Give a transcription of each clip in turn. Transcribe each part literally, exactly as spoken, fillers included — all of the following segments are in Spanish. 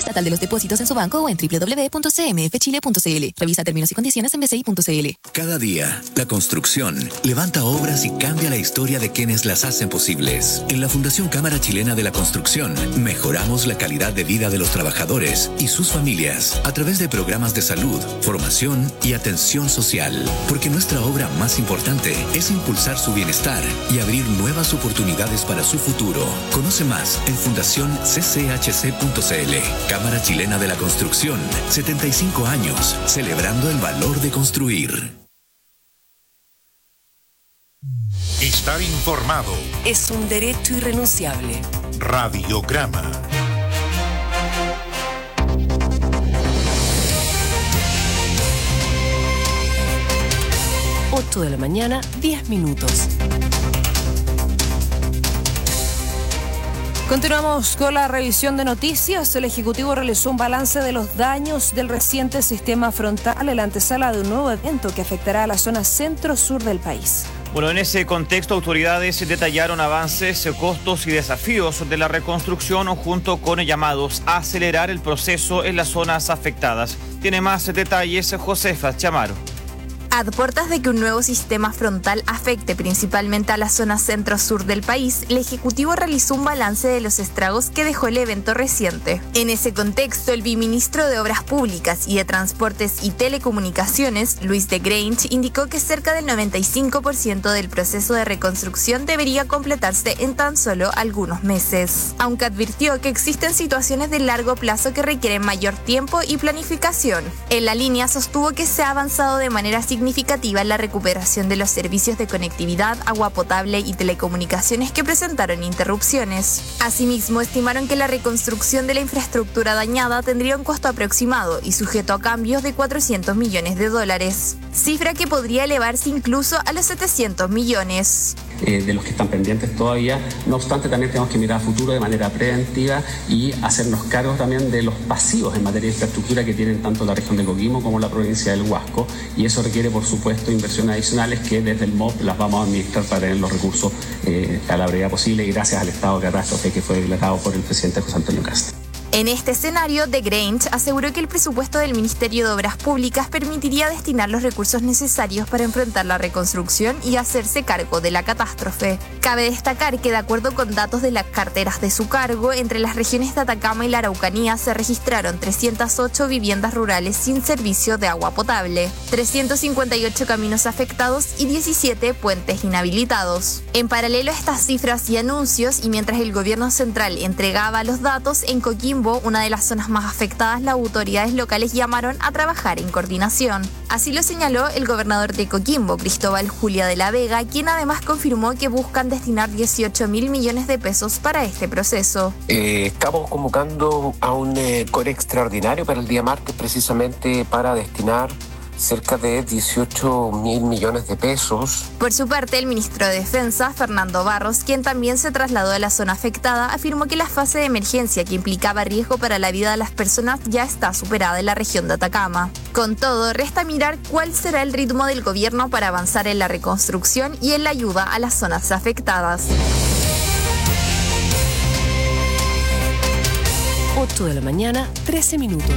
Estatal de los Depósitos en su banco o en doble u doble u doble u punto c m f chile punto c l. Revisa términos y condiciones en b c i punto c l. Cada día, la construcción levanta obras y cambia la historia de quienes las hacen posibles. En la Fundación Cámara Chilena de la Construcción, mejoramos la calidad de vida de los trabajadores y sus familias a través de programas de salud, formación y atención social. Porque nuestra obra más importante es impulsar su bienestar y abrir nuevas oportunidades para su futuro. Conoce más en fundación c c h c punto c l. Cámara Chilena de la Construcción, setenta y cinco años, celebrando el valor de construir. Estar informado es un derecho irrenunciable. Radiograma. ocho de la mañana, diez minutos. Continuamos con la revisión de noticias. El Ejecutivo realizó un balance de los daños del reciente sistema frontal en la antesala de un nuevo evento que afectará a la zona centro-sur del país. Bueno, en ese contexto, autoridades detallaron avances, costos y desafíos de la reconstrucción junto con llamados a acelerar el proceso en las zonas afectadas. Tiene más detalles Josefa Chamaro. A puertas de que un nuevo sistema frontal afecte principalmente a la zona centro-sur del país, el Ejecutivo realizó un balance de los estragos que dejó el evento reciente. En ese contexto, el viceministro de Obras Públicas y de Transportes y Telecomunicaciones, Luis de Grange, indicó que cerca del noventa y cinco por ciento del proceso de reconstrucción debería completarse en tan solo algunos meses, aunque advirtió que existen situaciones de largo plazo que requieren mayor tiempo y planificación. En la línea sostuvo que se ha avanzado de manera significativa significativa en la recuperación de los servicios de conectividad, agua potable y telecomunicaciones que presentaron interrupciones. Asimismo, estimaron que la reconstrucción de la infraestructura dañada tendría un costo aproximado y sujeto a cambios de cuatrocientos millones de dólares, cifra que podría elevarse incluso a los setecientos millones. Eh, de los que están pendientes todavía. No obstante, también tenemos que mirar a futuro de manera preventiva y hacernos cargo también de los pasivos en materia de infraestructura que tienen tanto la región de Coquimbo como la provincia del Huasco, y eso requiere, por supuesto, inversiones adicionales que desde el M O P las vamos a administrar para tener los recursos eh, a la brevedad posible y gracias al estado de catástrofe que fue declarado por el presidente José Antonio Kast. En este escenario, de Grange aseguró que el presupuesto del Ministerio de Obras Públicas permitiría destinar los recursos necesarios para enfrentar la reconstrucción y hacerse cargo de la catástrofe. Cabe destacar que, de acuerdo con datos de las carteras de su cargo, entre las regiones de Atacama y la Araucanía se registraron trescientas ocho viviendas rurales sin servicio de agua potable, trescientos cincuenta y ocho caminos afectados y diecisiete puentes inhabilitados. En paralelo a estas cifras y anuncios, y mientras el gobierno central entregaba los datos, en Coquimbo, una de las zonas más afectadas, las autoridades locales llamaron a trabajar en coordinación. Así lo señaló el gobernador de Coquimbo, Cristóbal Julia de la Vega, quien además confirmó que buscan destinar dieciocho mil millones de pesos para este proceso. Eh, estamos convocando a un eh, core extraordinario para el día martes, precisamente para destinar cerca de dieciocho mil millones de pesos. Por su parte, el ministro de Defensa, Fernando Barros, quien también se trasladó a la zona afectada, afirmó que la fase de emergencia que implicaba riesgo para la vida de las personas ya está superada en la región de Atacama. Con todo, resta mirar cuál será el ritmo del gobierno para avanzar en la reconstrucción y en la ayuda a las zonas afectadas. ocho de la mañana, trece minutos.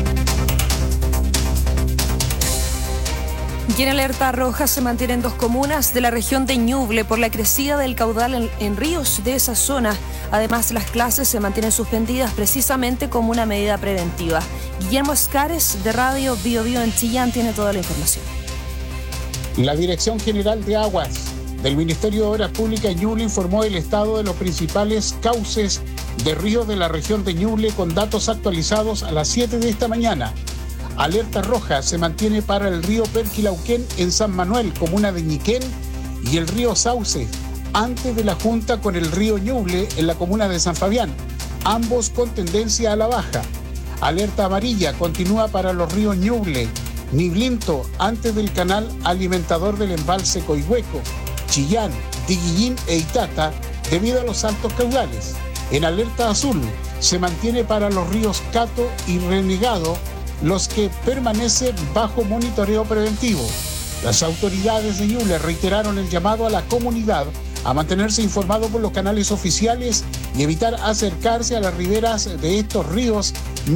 Y en alerta roja se mantienen dos comunas de la región de Ñuble por la crecida del caudal en, en ríos de esa zona. Además, las clases se mantienen suspendidas precisamente como una medida preventiva. Guillermo Escares, de Radio Bio Bio en Chillán, tiene toda la información. La Dirección General de Aguas del Ministerio de Obras Públicas Ñuble informó el estado de los principales cauces de ríos de la región de Ñuble con datos actualizados a las siete de esta mañana. Alerta roja se mantiene para el río Perquilauquén en San Manuel, comuna de Ñiquén, y el río Sauce, antes de la junta con el río Ñuble en la comuna de San Fabián, ambos con tendencia a la baja. Alerta amarilla continúa para los ríos Ñuble, Niblinto, antes del canal alimentador del embalse Coihueco, Chillán, Diguillín e Itata, debido a los altos caudales. En alerta azul se mantiene para los ríos Cato y Renegado, los que permanecen bajo monitoreo preventivo. Las autoridades de Ñuble reiteraron el llamado a la comunidad a mantenerse informado por los canales oficiales y evitar acercarse a las riberas de estos ríos